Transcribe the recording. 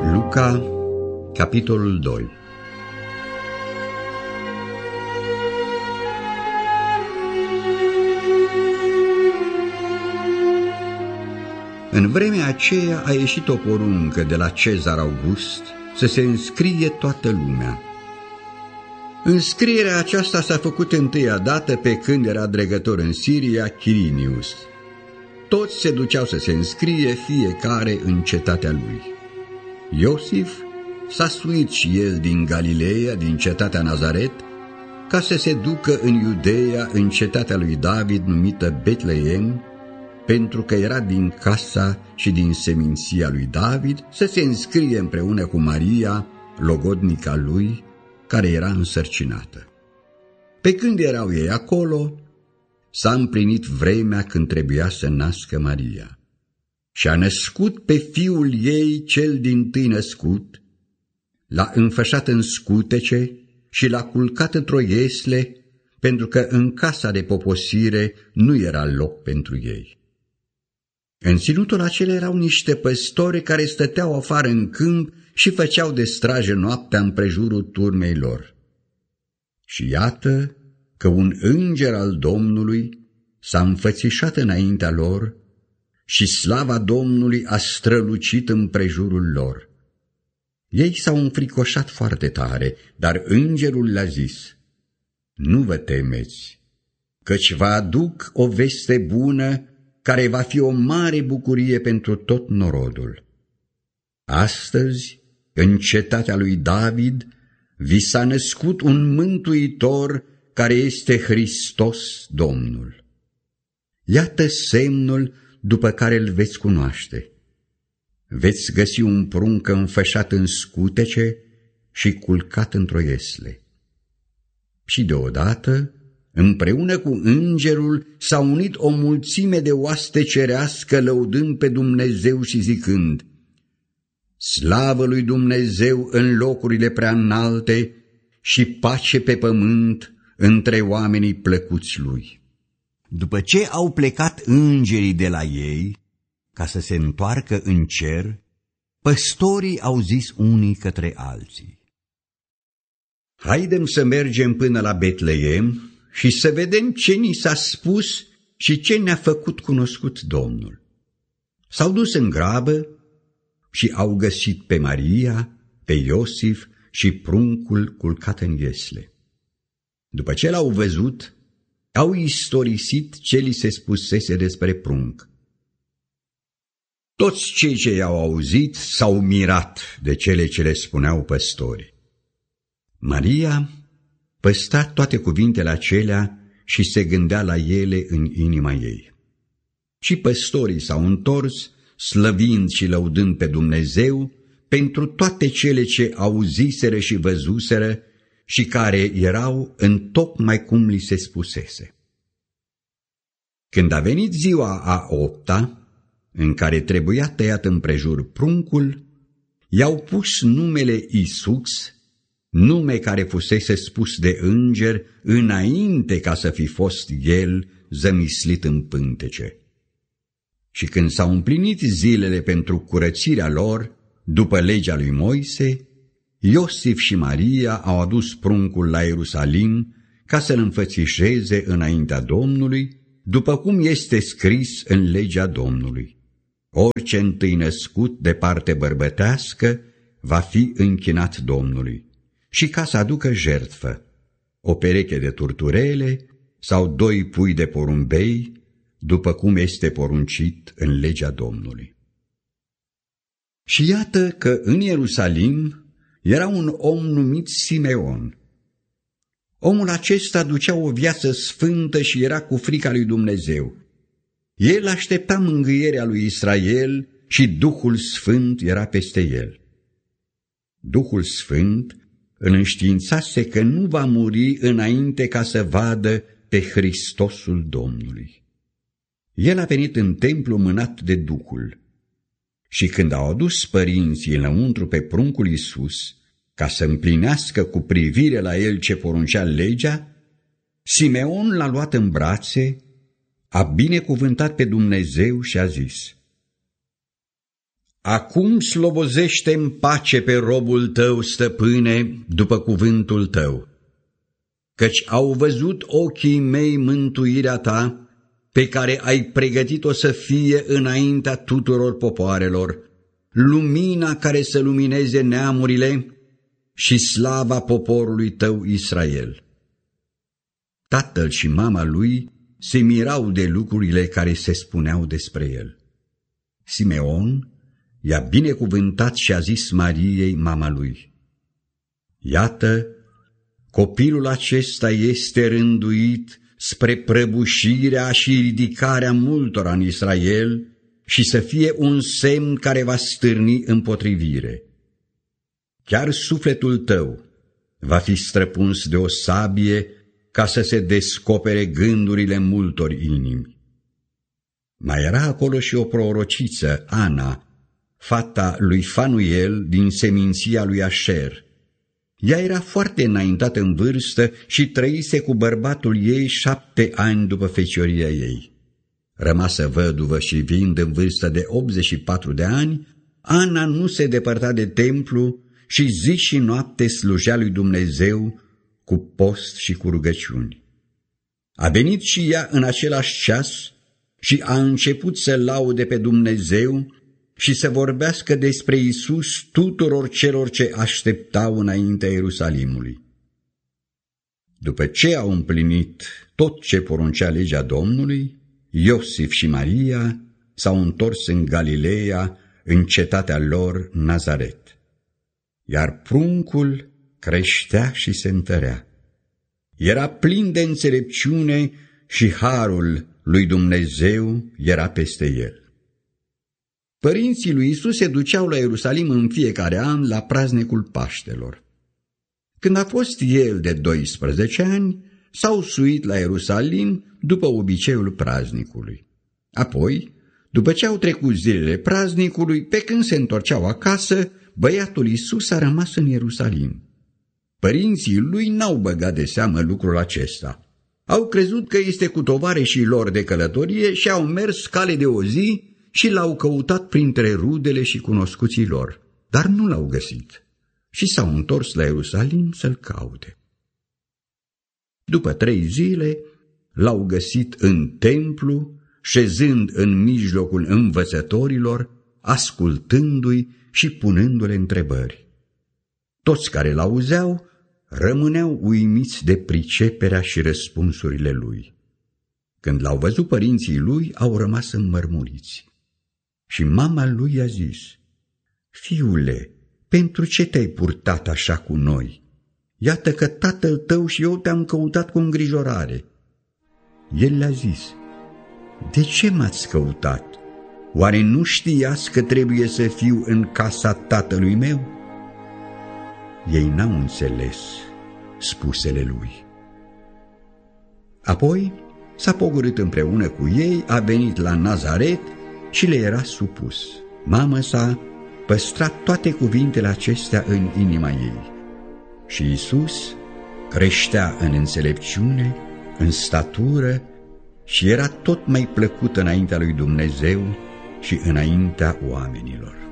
Luca, capitolul 2. În vremea aceea a ieșit o poruncă de la Cezar August să se înscrie toată lumea. Înscrierea aceasta s-a făcut întâia dată pe când era dregător în Siria Chirinius. Toți se duceau să se înscrie, fiecare în cetatea lui. Iosif s-a suit și el din Galileea, din cetatea Nazaret, ca să se ducă în Iudeea, în cetatea lui David, numită Betleem, pentru că era din casa și din seminția lui David, să se înscrie împreună cu Maria, logodnica lui, care era însărcinată. Pe când erau ei acolo, s-a împlinit vremea când trebuia să nască Maria. Și a născut pe fiul ei cel dintâi născut, l-a înfășat în scutece și l-a culcat într-o iesle, pentru că în casa de poposire nu era loc pentru ei. În ținutul acela erau niște păstori care stăteau afară în câmp și făceau de strajă noaptea împrejurul turmei lor. Și iată că un înger al Domnului s-a înfățișat înaintea lor și slava Domnului a strălucit împrejurul lor. Ei s-au înfricoșat foarte tare, dar îngerul le-a zis: nu vă temeți, căci vă aduc o veste bună care va fi o mare bucurie pentru tot norodul. Astăzi, în cetatea lui David, vi s-a născut un mântuitor care este Hristos Domnul. Iată semnul după care îl veți cunoaște. Veți găsi un prunc înfășat în scutece și culcat într-o iesle. Și deodată, împreună cu îngerul, s-a unit o mulțime de oaste cerească, lăudând pe Dumnezeu și zicând: slavă lui Dumnezeu în locurile prea înalte și pace pe pământ între oamenii plăcuți lui. După ce au plecat îngerii de la ei, ca să se întoarcă în cer, păstorii au zis unii către alții: haidem să mergem până la Betleem și să vedem ce ni s-a spus și ce ne-a făcut cunoscut Domnul. S-au dus în grabă și au găsit pe Maria, pe Iosif și pruncul culcat în iesle. După ce l-au văzut, au istorisit ce li se spusese despre prunc. Toți cei ce i-au auzit s-au mirat de cele ce le spuneau păstorii. Maria păstra toate cuvintele acelea și se gândea la ele în inima ei. Și păstorii s-au întors, slăvind și lăudând pe Dumnezeu pentru toate cele ce auziseră și văzuseră și care erau întocmai cum li se spusese. Când a venit ziua a 8-a, în care trebuia tăiat împrejur pruncul, i-au pus numele Iisus, nume care fusese spus de înger înainte ca să fi fost el zămislit în pântece. Și când s-au împlinit zilele pentru curățirea lor, după legea lui Moise, Iosif și Maria au adus pruncul la Ierusalim ca să-l înfățișeze înaintea Domnului, după cum este scris în legea Domnului: orice întâi născut de parte bărbătească va fi închinat Domnului, și ca să aducă jertfă, o pereche de turturele sau 2 pui de porumbei, după cum este poruncit în legea Domnului. Și iată că în Ierusalim era un om numit Simeon. Omul acesta ducea o viață sfântă și era cu frica lui Dumnezeu. El aștepta mângâierea lui Israel și Duhul Sfânt era peste el. Duhul Sfânt îl înștiințase că nu va muri înainte ca să vadă pe Hristosul Domnului. El a venit în templu mânat de Duhul. Și când au adus părinții înăuntru pe pruncul Iisus, ca să împlinească cu privire la el ce poruncea legea, Simeon l-a luat în brațe, a binecuvântat pe Dumnezeu și a zis: Acum slobozește în pace pe robul tău, stăpâne, după cuvântul tău, căci au văzut ochii mei mântuirea ta, pe care ai pregătit-o să fie înaintea tuturor popoarelor, lumina care să lumineze neamurile și slava poporului tău Israel. Tatăl și mama lui se mirau de lucrurile care se spuneau despre el. Simeon i-a binecuvântat și a zis Mariei, mama lui: Iată, copilul acesta este rânduit spre prăbușirea și ridicarea multora în Israel și să fie un semn care va stârni împotrivire. Chiar sufletul tău va fi străpuns de o sabie ca să se descopere gândurile multor inimi. Mai era acolo și o prorociță, Ana, fata lui Fanuel din seminția lui Așer. Ea era foarte înaintată în vârstă și trăise cu bărbatul ei 7 ani după fecioria ei. Rămasă văduvă și fiind în vârstă de 84 de ani, Ana nu se depărta de templu și zi și noapte slujea lui Dumnezeu cu post și cu rugăciuni. A venit și ea în același ceas și a început să laude pe Dumnezeu și să vorbească despre Iisus tuturor celor ce așteptau înaintea Ierusalimului. După ce au împlinit tot ce poruncea legea Domnului, Iosif și Maria s-au întors în Galileea, în cetatea lor Nazaret. Iar pruncul creștea și se întărea. Era plin de înțelepciune și harul lui Dumnezeu era peste el. Părinții lui Iisus se duceau la Ierusalim în fiecare an la praznicul Paștelor. Când a fost el de 12 ani, s-au suit la Ierusalim după obiceiul praznicului. Apoi, după ce au trecut zilele praznicului, pe când se întorceau acasă, băiatul Iisus a rămas în Ierusalim. Părinții lui n-au băgat de seamă lucrul acesta. Au crezut că este cu tovarășii lor de călătorie și au mers cale de o zi și l-au căutat printre rudele și cunoscuții lor, dar nu l-au găsit și s-au întors la Ierusalim să-l caute. După 3 zile l-au găsit în templu, șezând în mijlocul învățătorilor, ascultându-i și punându-le întrebări. Toți care l-auzeau rămâneau uimiți de priceperea și răspunsurile lui. Când l-au văzut părinții lui, au rămas înmărmuriți. Și mama lui i-a zis: Fiule, pentru ce te-ai purtat așa cu noi? Iată că tatăl tău și eu te-am căutat cu îngrijorare. El le-a zis: De ce m-ați căutat? Oare nu știați că trebuie să fiu în casa tatălui meu? Ei n-au înțeles spusele lui. Apoi s-a pogorât împreună cu ei, a venit la Nazaret și le era supus. Mama sa păstra toate cuvintele acestea în inima ei. Și Iisus creștea în înțelepciune, în statură și era tot mai plăcut înaintea lui Dumnezeu și înaintea oamenilor.